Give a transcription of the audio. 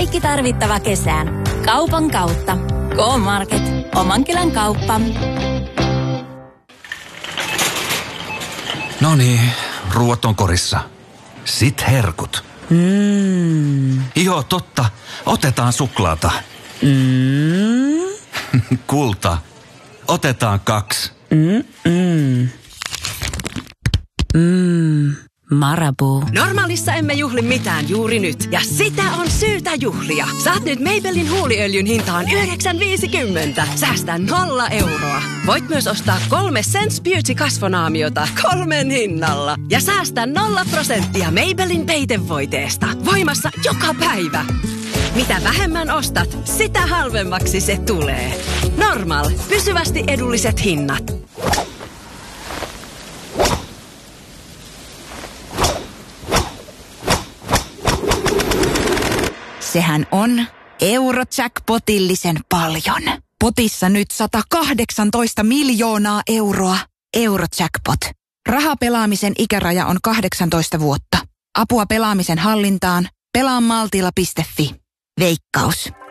Kaikki tarvittava kesään. Kaupan kautta. K-Market. Omankylän kauppa. Noniin, ruuat on korissa. Sit herkut. Joo, totta. Otetaan suklaata. Kulta. Otetaan 2. Marabou. Normaalissa emme juhli mitään juuri nyt. Ja sitä on syytä juhlia. Saat nyt Maybellin huuliöljyn hintaan 9,50. Säästä 0 euroa. Voit myös ostaa 3 Sense Beauty kasvonaamiota 3 hinnalla. Ja säästä 0% Maybellin peitevoiteesta. Voimassa joka päivä. Mitä vähemmän ostat, sitä halvemmaksi se tulee. Normal. Pysyvästi edulliset hinnat. Sehän on Eurojackpotillisen paljon. Potissa nyt 118 miljoonaa euroa. Eurojackpot. Rahapelaamisen ikäraja on 18 vuotta. Apua pelaamisen hallintaan. Pelaamaltilla.fi. Veikkaus.